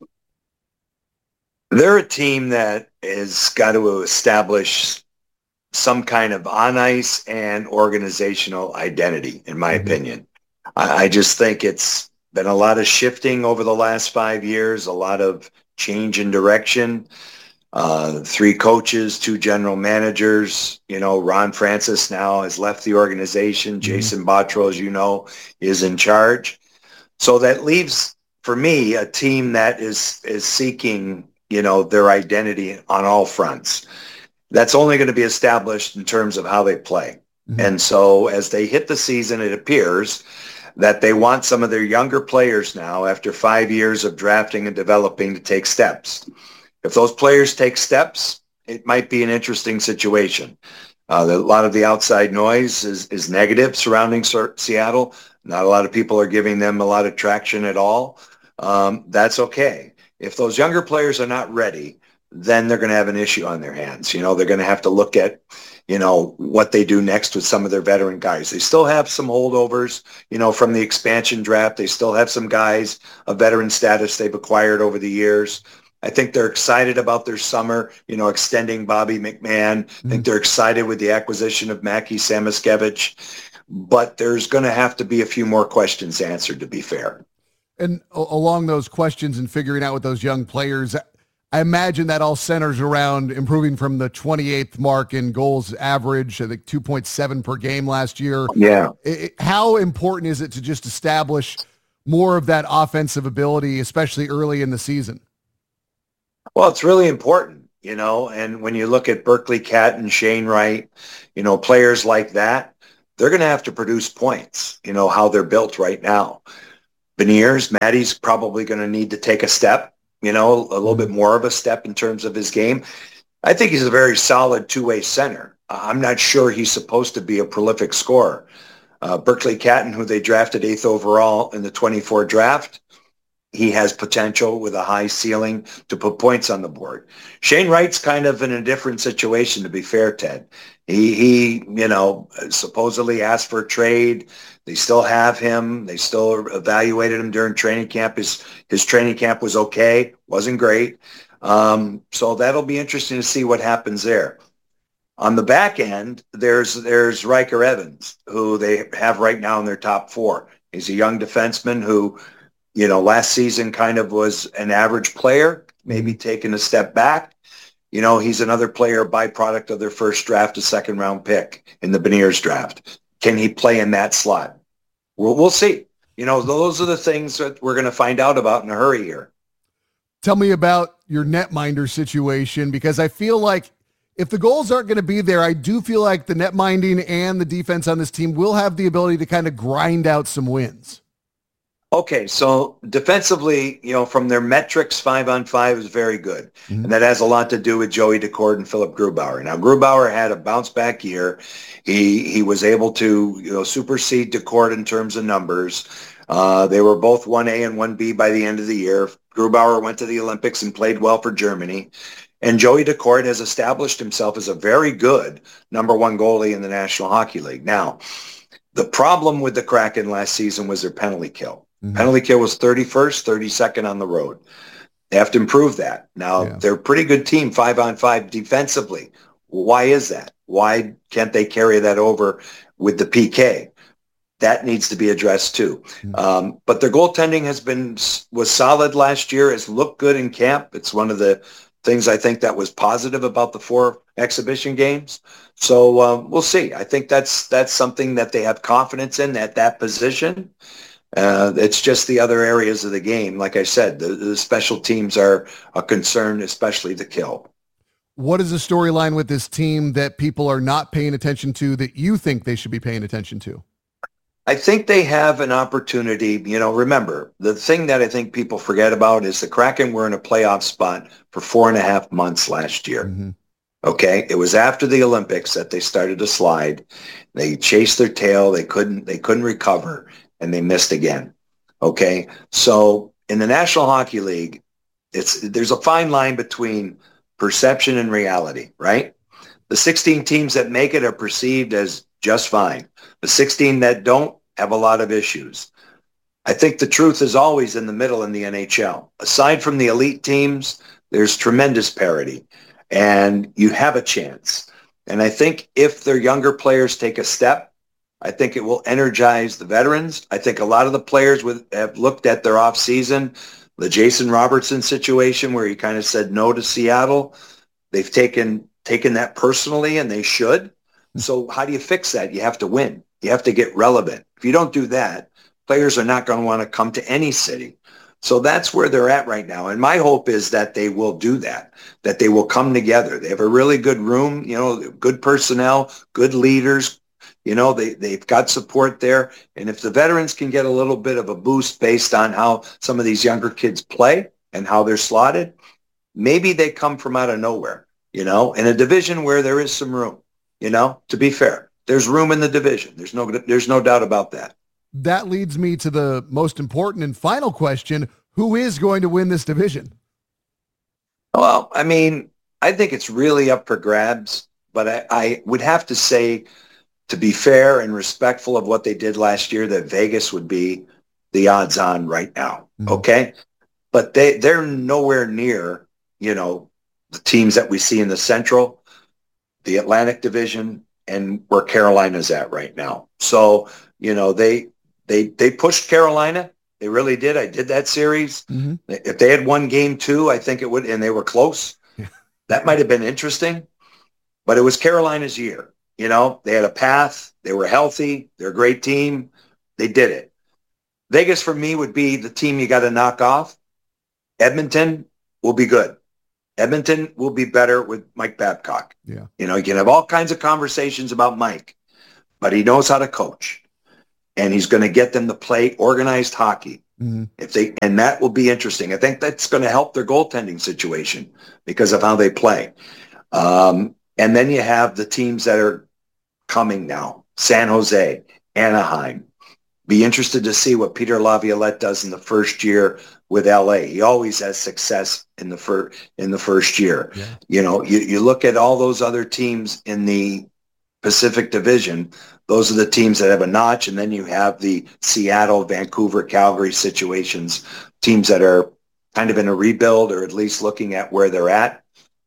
They're a team that has got to establish some kind of on-ice and organizational identity, in my mm-hmm. opinion. I, I just think it's been a lot of shifting over the last five years, a lot of change in direction. Uh, three coaches, two general managers. You know, Ron Francis now has left the organization. Mm-hmm. Jason Botterill, as you know, is in charge. So that leaves, for me, a team that is is seeking, you know, their identity on all fronts. That's only going to be established in terms of how they play. Mm-hmm. And so as they hit the season, it appears that they want some of their younger players now, after five years of drafting and developing, to take steps. If those players take steps, it might be an interesting situation. Uh, the, a lot of the outside noise is, is negative surrounding Seattle. Not a lot of people are giving them a lot of traction at all. Um, that's okay. If those younger players are not ready, then they're going to have an issue on their hands. You know, they're going to have to look at, you know, what they do next with some of their veteran guys. They still have some holdovers, you know, from the expansion draft. They still have some guys of veteran status they've acquired over the years. I think they're excited about their summer, you know, extending Bobby McMahon. Mm-hmm. I think they're excited with the acquisition of Mackie Samoskevich. But there's going to have to be a few more questions answered, to be fair. And along those questions and figuring out with those young players, I imagine that all centers around improving from the twenty-eighth mark in goals average, I think two point seven per game last year. Yeah. It, it, how important is it to just establish more of that offensive ability, especially early in the season? Well, it's really important, you know, and when you look at Berkeley Catton, Shane Wright, you know, players like that, they're going to have to produce points, you know, how they're built right now. Beniers, Maddie's probably going to need to take a step, you know, a little bit more of a step in terms of his game. I think he's a very solid two-way center. I'm not sure he's supposed to be a prolific scorer. Uh, Berkeley Catton, who they drafted eighth overall in the twenty-four draft, he has potential with a high ceiling to put points on the board. Shane Wright's kind of in a different situation, to be fair, Ted. He, he, you know, supposedly asked for a trade. They still have him. They still evaluated him during training camp. His, his training camp was okay, wasn't great. Um, so that'll be interesting to see what happens there. On the back end, there's there's Riker Evans, who they have right now in their top four. He's a young defenseman who, you know, last season kind of was an average player, maybe taking a step back. You know, he's another player, byproduct of their first draft, a second round pick in the Beniers draft. Can he play in that slot? We'll, we'll see. You know, those are the things that we're going to find out about in a hurry here. Tell me about your netminder situation, because I feel like if the goals aren't going to be there, I do feel like the netminding and the defense on this team will have the ability to kind of grind out some wins. Okay, so defensively, you know, from their metrics, five on five is very good. Mm-hmm. And that has a lot to do with Joey Daccord and Philip Grubauer. Now, Grubauer had a bounce back year. He he was able to, you know, supersede Daccord in terms of numbers. Uh, they were both one A and one B by the end of the year. Grubauer went to the Olympics and played well for Germany. And Joey Daccord has established himself as a very good number one goalie in the National Hockey League. Now, the problem with the Kraken last season was their penalty kill. Mm-hmm. Penalty kill was thirty-first, thirty-second on the road. They have to improve that. Now, yeah. They're a pretty good team, five on five defensively. Why is that? Why can't they carry that over with the P K? That needs to be addressed too. Mm-hmm. Um, but their goaltending has been was solid last year. It's looked good in camp. It's one of the things I think that was positive about the four exhibition games. So uh, we'll see. I think that's that's something that they have confidence in at that position. Uh, it's just the other areas of the game. Like I said, the, the special teams are a concern, especially the kill. What is the storyline with this team that people are not paying attention to that you think they should be paying attention to? I think they have an opportunity. You know, remember, the thing that I think people forget about is the Kraken were in a playoff spot for four and a half months last year. Mm-hmm. Okay. It was after the Olympics that they started to slide. They chased their tail. They couldn't, they couldn't recover, and they missed again. Okay. So in the National Hockey League, it's, there's a fine line between perception and reality, right? The sixteen teams that make it are perceived as just fine. The sixteen that don't have a lot of issues. I think the truth is always in the middle in the N H L. Aside from the elite teams, there's tremendous parity, and you have a chance. And I think if their younger players take a step, I think it will energize the veterans. I think a lot of the players with, have looked at their offseason, the Jason Robertson situation where he kind of said no to Seattle. They've taken taken that personally, and they should. So how do you fix that? You have to win. You have to get relevant. If you don't do that, players are not going to want to come to any city. So that's where they're at right now. And my hope is that they will do that, that they will come together. They have a really good room, you know, good personnel, good leaders. You know, they, they've got support there. And if the veterans can get a little bit of a boost based on how some of these younger kids play and how they're slotted, maybe they come from out of nowhere, you know, in a division where there is some room, you know, to be fair. There's room in the division. There's no, there's no doubt about that. That leads me to the most important and final question. Who is going to win this division? Well, I mean, I think it's really up for grabs, but I, I would have to say, to be fair and respectful of what they did last year, that Vegas would be the odds on right now. Mm-hmm. Okay. But they, they're nowhere near, you know, the teams that we see in the Central, the Atlantic Division, and where Carolina's at right now. So, you know, they, they, they pushed Carolina. They really did. I did that series. Mm-hmm. If they had won game two, I think it would, and they were close. Yeah. That might have been interesting, but it was Carolina's year. You know, they had a path. They were healthy. They're a great team. They did it. Vegas for me would be the team you got to knock off. Edmonton will be good. Edmonton will be better with Mike Babcock. Yeah. You know, you can have all kinds of conversations about Mike, but he knows how to coach, and he's going to get them to play organized hockey. Mm-hmm. If they, and that will be interesting. I think that's going to help their goaltending situation because of how they play. Um, and then you have the teams that are coming now: San Jose, Anaheim. Be interested to see what Peter Laviolette does in the first year with L A. He always has success in the first in the first year. Yeah. You know, you, you look at all those other teams in the Pacific Division. Those are the teams that have a notch, and then you have the Seattle, Vancouver, Calgary situations, teams that are kind of in a rebuild or at least looking at where they're at.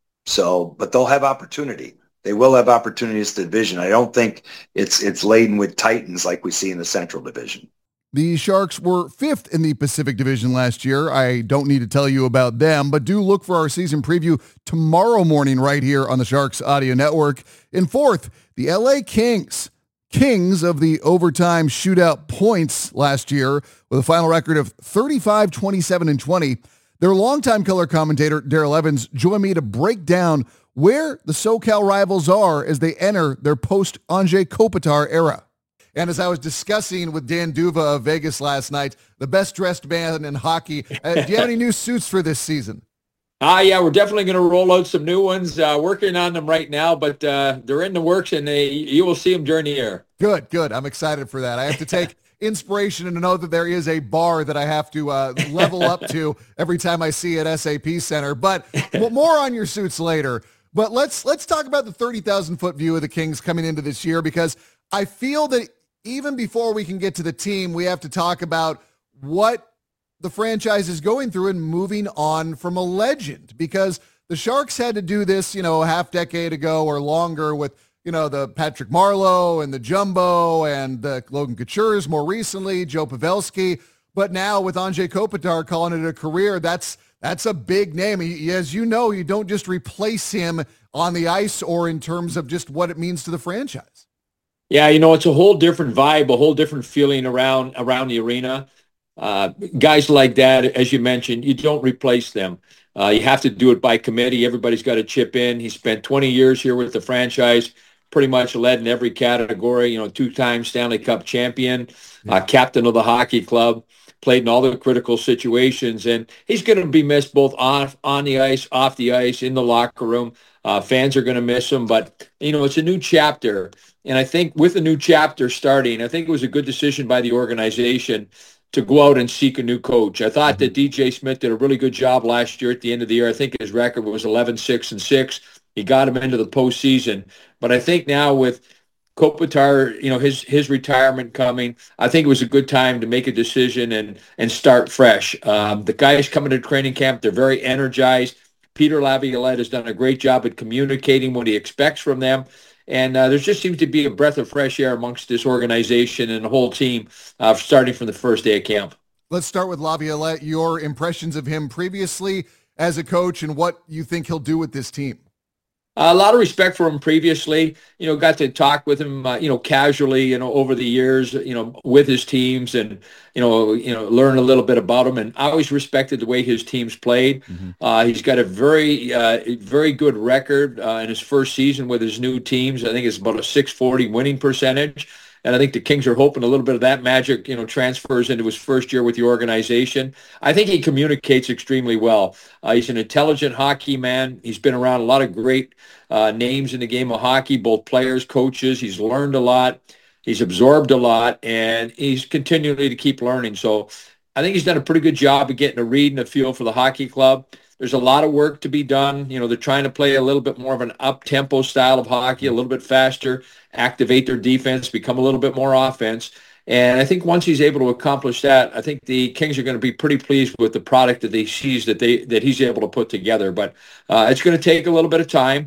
So, but they'll have opportunity. They will have opportunities to division. I don't think it's it's laden with titans like we see in the Central Division. The Sharks were fifth in the Pacific Division last year. I don't need to tell you about them, but do look for our season preview tomorrow morning right here on the Sharks Audio Network. In fourth, the L A Kings. Kings of the overtime shootout points last year with a final record of thirty-five, twenty-seven, and twenty. Their longtime color commentator, Daryl Evans, joined me to break down where the SoCal rivals are as they enter their post-Anze Kopitar era. And as I was discussing with Dan Duva of Vegas last night, the best-dressed man in hockey, uh, do you have any new suits for this season? Ah, uh, yeah, we're definitely going to roll out some new ones. Uh, working on them right now, but uh, they're in the works, and they, you will see them during the year. Good, good. I'm excited for that. I have to take inspiration and to know that there is a bar that I have to uh, level up to every time I see it at S A P Center. But more on your suits later. But let's let's talk about the thirty thousand foot view of the Kings coming into this year, because I feel that even before we can get to the team, we have to talk about what the franchise is going through and moving on from a legend, because the Sharks had to do this, you know, a half decade ago or longer with, you know, the Patrick Marleau and the Jumbo and the Logan Coutures more recently, Joe Pavelski. But now with Anze Kopitar calling it a career, that's that's a big name. He, as you know, you don't just replace him on the ice or in terms of just what it means to the franchise. Yeah, you know, it's a whole different vibe, a whole different feeling around around the arena. Uh, guys like that, as you mentioned, you don't replace them. Uh, you have to do it by committee. Everybody's got to chip in. He spent twenty years here with the franchise, pretty much led in every category, you know, two-time Stanley Cup champion, uh, captain of the hockey club, played in all the critical situations, and he's going to be missed both off on the ice, off the ice, in the locker room. Uh, fans are going to miss him, but, you know, it's a new chapter. And I think with a new chapter starting, I think it was a good decision by the organization to go out and seek a new coach. I thought that D J Smith did a really good job last year at the end of the year. I think his record was eleven, six, and six. He got him into the postseason. But I think now with Kopitar, you know, his his retirement coming, I think it was a good time to make a decision and and start fresh. Um, the guys coming to training camp, they're very energized. Peter Laviolette has done a great job at communicating what he expects from them. And uh, there just seems to be a breath of fresh air amongst this organization and the whole team uh, starting from the first day of camp. Let's start with Laviolette, your impressions of him previously as a coach and what you think he'll do with this team. Uh, a lot of respect for him previously, you know, got to talk with him, uh, you know, casually, you know, over the years, you know, with his teams and, you know, you know, learn a little bit about him. And I always respected the way his teams played. Mm-hmm. Uh, he's got a very, uh, very good record uh, in his first season with his new teams. I think it's about a six forty winning percentage. And I think the Kings are hoping a little bit of that magic, you know, transfers into his first year with the organization. I think he communicates extremely well. Uh, he's an intelligent hockey man. He's been around a lot of great uh, names in the game of hockey, both players, coaches. He's learned a lot. He's absorbed a lot, and he's continually to keep learning. So I think he's done a pretty good job of getting a read and a feel for the hockey club. There's a lot of work to be done. You know, they're trying to play a little bit more of an up-tempo style of hockey, a little bit faster, activate their defense, become a little bit more offense. And I think once he's able to accomplish that, I think the Kings are going to be pretty pleased with the product that they sees that they that he's able to put together. But uh, it's going to take a little bit of time.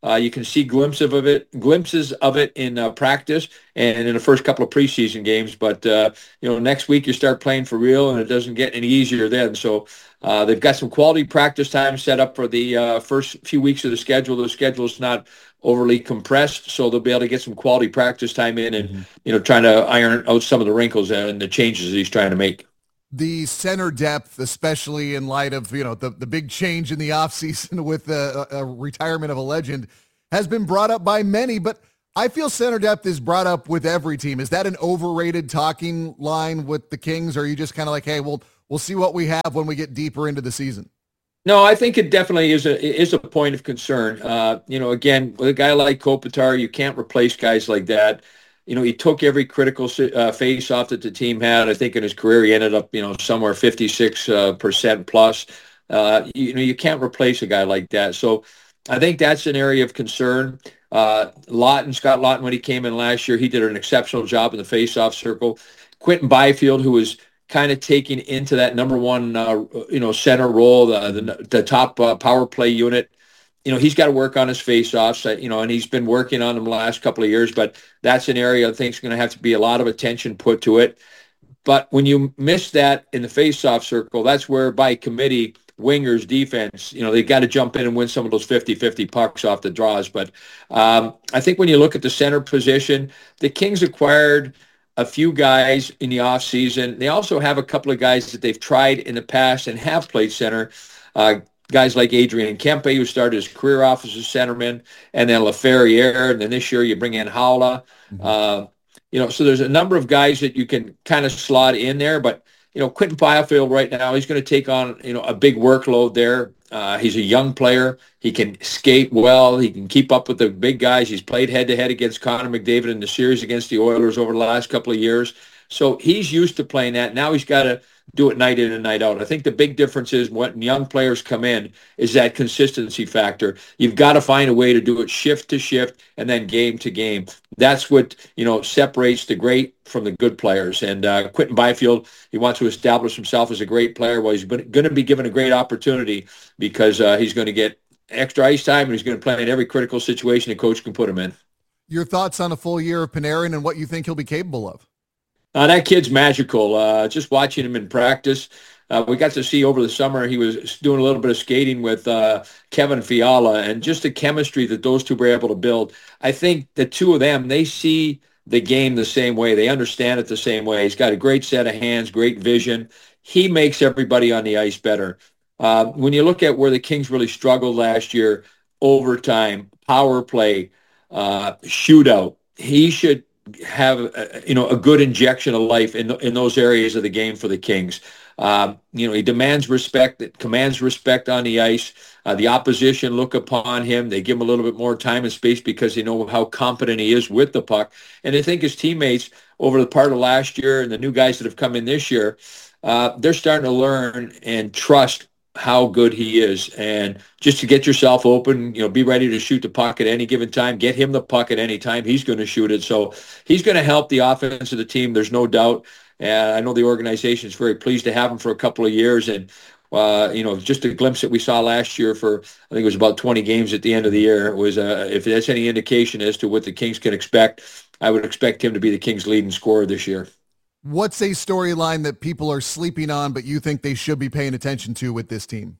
Uh, you can see glimpses of it, glimpses of it in uh, practice and in the first couple of preseason games. But uh, you know, next week you start playing for real, and it doesn't get any easier then. So uh, they've got some quality practice time set up for the uh, first few weeks of the schedule. The schedule is not overly compressed, so they'll be able to get some quality practice time in, and mm-hmm. you know, trying to iron out some of the wrinkles and the changes that he's trying to make. The center depth, especially in light of, you know, the, the big change in the offseason with the a retirement of a legend, has been brought up by many, but I feel center depth is brought up with every team. Is that an overrated talking line with the Kings, or are you just kind of like, hey, we'll, we'll see what we have when we get deeper into the season? No, I think it definitely is a is a point of concern. Uh, you know, again, with a guy like Kopitar, you can't replace guys like that. You know, he took every critical uh, face-off that the team had. I think in his career he ended up, you know, somewhere fifty-six percent uh, plus. Uh, you know, you can't replace a guy like that. So I think that's an area of concern. Uh, Lawton, Scott Lawton, when he came in last year, he did an exceptional job in the face-off circle. Quentin Byfield, who was kind of taken into that number one, uh, you know, center role, the, the, the top uh, power play unit. You know, he's got to work on his face-offs, you know, and he's been working on them the last couple of years, but that's an area I think is going to have to be a lot of attention put to it. But when you miss that in the face-off circle, that's where by committee, wingers, defense, you know, they got to jump in and win some of those fifty-fifty pucks off the draws. But um, I think when you look at the center position, the Kings acquired a few guys in the offseason. They also have a couple of guys that they've tried in the past and have played center. Uh, Guys like Adrian Kempe, who started his career off as a centerman, and then LaFerriere, and then this year you bring in Haula. Mm-hmm. Uh, you know, so there's a number of guys that you can kind of slot in there. But, you know, Quentin Byfield right now, he's going to take on, you know, a big workload there. Uh, he's a young player. He can skate well. He can keep up with the big guys. He's played head-to-head against Connor McDavid in the series against the Oilers over the last couple of years. So he's used to playing that. Now he's got to do it night in and night out. I think the big difference is when young players come in is that consistency factor. You've got to find a way to do it shift to shift and then game to game. That's what, you know, separates the great from the good players. And uh, Quentin Byfield, he wants to establish himself as a great player. Well, he's going to be given a great opportunity because uh, he's going to get extra ice time and he's going to play in every critical situation a coach can put him in. Your thoughts on a full year of Panarin and what you think he'll be capable of? Uh, that kid's magical. Uh, just watching him in practice. Uh, we got to see over the summer he was doing a little bit of skating with uh, Kevin Fiala, and just the chemistry that those two were able to build. I think the two of them, they see the game the same way. They understand it the same way. He's got a great set of hands, great vision. He makes everybody on the ice better. Uh, when you look at where the Kings really struggled last year, overtime, power play, uh, shootout, he should have a, you know, a good injection of life in in those areas of the game for the Kings. Um, you know, he demands respect, that commands respect on the ice. Uh, the opposition look upon him. They give him a little bit more time and space because they know how competent he is with the puck. And I think his teammates over the part of last year and the new guys that have come in this year, uh, they're starting to learn and trust how good he is. And just to get yourself open, you know, be ready to shoot the puck at any given time, get him the puck at any time. He's going to shoot it. So he's going to help the offense of the team. There's no doubt. And I know the organization is very pleased to have him for a couple of years. And, uh, you know, just a glimpse that we saw last year for, I think it was about twenty games at the end of the year. It was, uh, if that's any indication as to what the Kings can expect, I would expect him to be the Kings' leading scorer this year. What's a storyline that people are sleeping on, but you think they should be paying attention to with this team?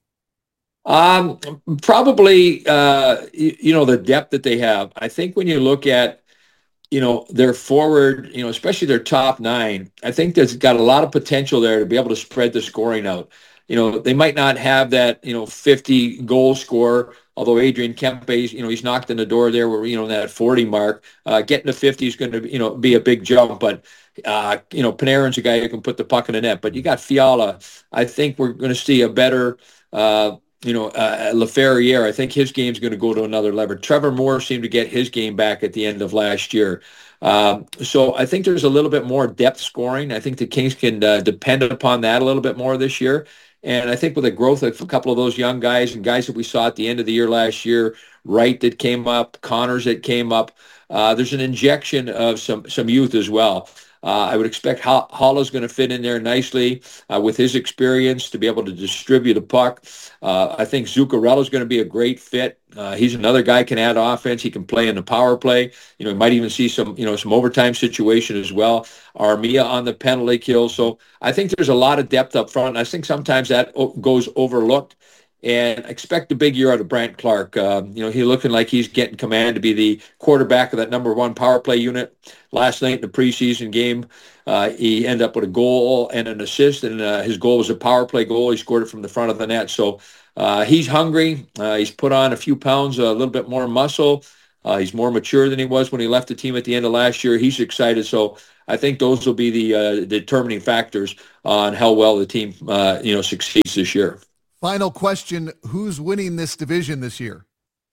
Um, probably, uh, you, you know, the depth that they have. I think when you look at, you know, their forward, you know, especially their top nine, I think there's got a lot of potential there to be able to spread the scoring out. You know, they might not have that, you know, fifty goal scorer, although Adrian Kempe, you know, he's knocked on the door there where, you know, that forty mark. Uh, getting to fifty is going to, you know, be a big jump, but Uh, you know, Panarin's a guy who can put the puck in the net, but you got Fiala. I think we're going to see a better, uh, you know, uh, LaFerriere. I think his game's going to go to another level. Trevor Moore seemed to get his game back at the end of last year. Um, so I think there's a little bit more depth scoring. I think the Kings can uh, depend upon that a little bit more this year. And I think with the growth of a couple of those young guys and guys that we saw at the end of the year last year, Wright that came up, Connors that came up, uh, there's an injection of some some youth as well. Uh, I would expect Ho- Hollow's going to fit in there nicely uh, with his experience to be able to distribute the puck. Uh, I think Zuccarello's going to be a great fit. Uh, he's another guy can add offense. He can play in the power play. You know, he might even see some, you know, some overtime situation as well. Armia on the penalty kill. So I think there's a lot of depth up front. And I think sometimes that o- goes overlooked. And expect a big year out of Brant Clark. Uh, you know, he's looking like he's getting command to be the quarterback of that number one power play unit. Last night in the preseason game, uh, he ended up with a goal and an assist, and uh, his goal was a power play goal. He scored it from the front of the net. So uh, he's hungry. Uh, he's put on a few pounds, a little bit more muscle. Uh, he's more mature than he was when he left the team at the end of last year. He's excited. So I think those will be the uh, determining factors on how well the team, uh, you know, succeeds this year. Final question, who's winning this division this year?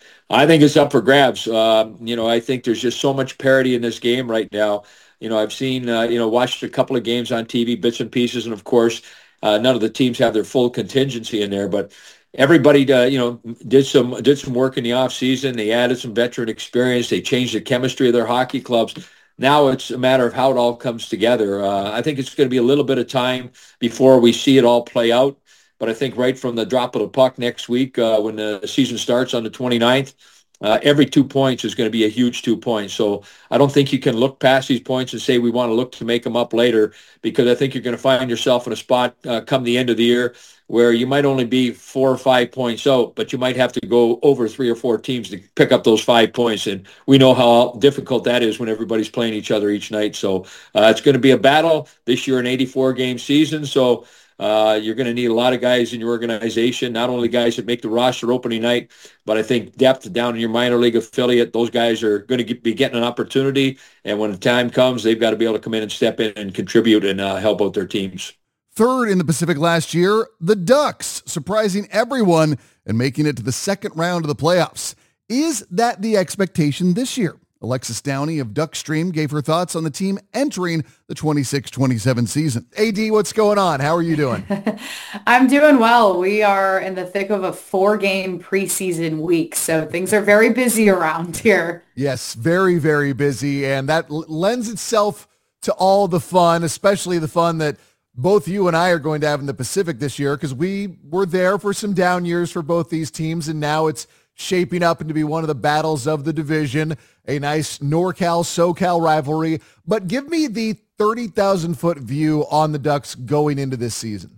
I think it's up for grabs. Um, you know, I think there's just so much parity in this game right now. You know, I've seen, uh, you know, watched a couple of games on T V, bits and pieces, and of course, uh, none of the teams have their full contingency in there, but everybody, uh, you know, did some did some work in the offseason. They added some veteran experience. They changed the chemistry of their hockey clubs. Now it's a matter of how it all comes together. Uh, I think it's going to be a little bit of time before we see it all play out. But I think right from the drop of the puck next week, uh, when the season starts on the twenty-ninth, uh, every two points is going to be a huge two points. So I don't think you can look past these points and say we want to look to make them up later, because I think you're going to find yourself in a spot uh, come the end of the year where you might only be four or five points out, but you might have to go over three or four teams to pick up those five points. And we know how difficult that is when everybody's playing each other each night. So uh, it's going to be a battle this year, an eighty-four game season. So Uh, you're going to need a lot of guys in your organization, not only guys that make the roster opening night, but I think depth down in your minor league affiliate. Those guys are going to get, be getting an opportunity, and when the time comes, they've got to be able to come in and step in and contribute and uh, help out their teams. Third in the Pacific last year, the Ducks, surprising everyone and making it to the second round of the playoffs. Is that the expectation this year? Alexis Downey of Duckstream gave her thoughts on the team entering the twenty-six twenty-seven season. A D, what's going on? How are you doing? I'm doing well. We are in the thick of a four-game preseason week, so things are very busy around here. Yes, very, very busy, and that l- lends itself to all the fun, especially the fun that both you and I are going to have in the Pacific this year, because we were there for some down years for both these teams, and now it's shaping up into be one of the battles of the division, a nice NorCal-SoCal rivalry. But give me the thirty thousand foot view on the Ducks going into this season.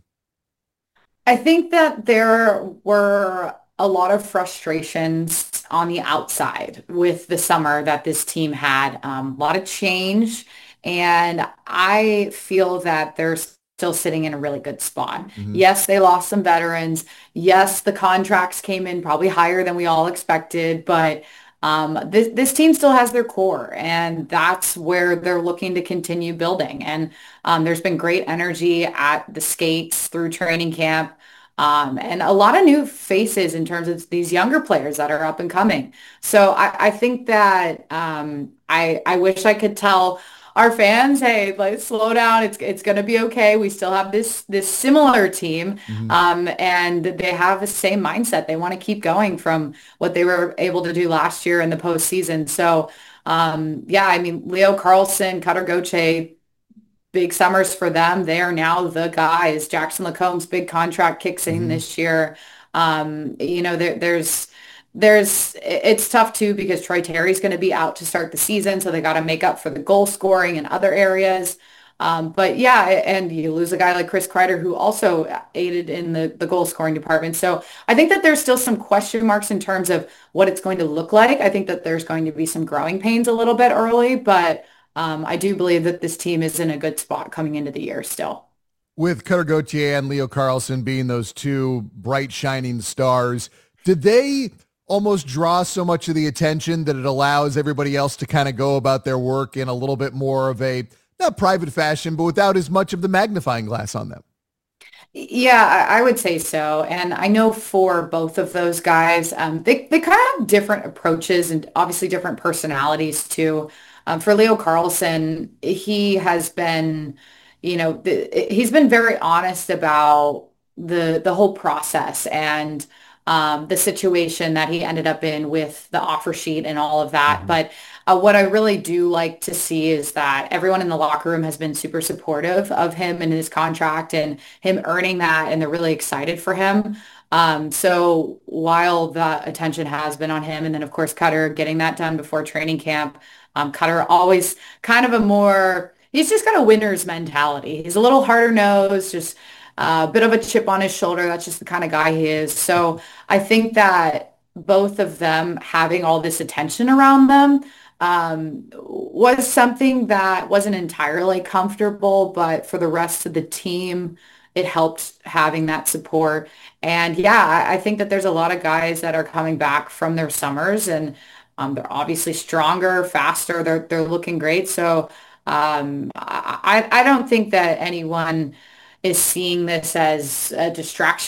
I think that there were a lot of frustrations on the outside with the summer that this team had. Um, a lot of change, and I feel that there's still sitting in a really good spot. Mm-hmm. Yes, they lost some veterans. Yes, the contracts came in probably higher than we all expected, but um, this, this team still has their core, and that's where they're looking to continue building. And um, there's been great energy at the skates through training camp, um, and a lot of new faces in terms of these younger players that are up and coming. So I, I think that um, I, I wish I could tell our fans, hey, like, slow down. It's it's going to be okay. We still have this this similar team, mm-hmm. um, and they have the same mindset. They want to keep going from what they were able to do last year in the postseason. So, um, yeah, I mean, Leo Carlsson, Cutter Gauthier, big summers for them. They are now the guys. Jackson Lacomb's big contract kicks in mm-hmm. this year. Um, you know, there, there's. There's it's tough too because Troy Terry's going to be out to start the season, so they got to make up for the goal scoring in other areas. Um, but yeah, and you lose a guy like Chris Kreider, who also aided in the, the goal scoring department. So I think that there's still some question marks in terms of what it's going to look like. I think that there's going to be some growing pains a little bit early, but um, I do believe that this team is in a good spot coming into the year still. With Cutter Gauthier and Leo Carlsson being those two bright, shining stars, did they almost draw so much of the attention that it allows everybody else to kind of go about their work in a little bit more of a, not private fashion, but without as much of the magnifying glass on them? Yeah, I would say so. And I know for both of those guys, um, they, they kind of have different approaches and obviously different personalities too. Um, for Leo Carlsson, he has been, you know, the, he's been very honest about the the whole process, and um, the situation that he ended up in with the offer sheet and all of that. Mm-hmm. But uh, what I really do like to see is that everyone in the locker room has been super supportive of him and his contract and him earning that, and they're really excited for him. Um, so while the attention has been on him, and then of course Cutter getting that done before training camp, um, Cutter always kind of a more, he's just got a winner's mentality. He's a little harder nosed, just a bit of a chip on his shoulder. That's just the kind of guy he is. So I think that both of them having all this attention around them um, was something that wasn't entirely comfortable, but for the rest of the team, it helped having that support. And yeah, I, I think that there's a lot of guys that are coming back from their summers, and um, they're obviously stronger, faster. They're they're looking great. So um, I I don't think that anyone is seeing this as a distraction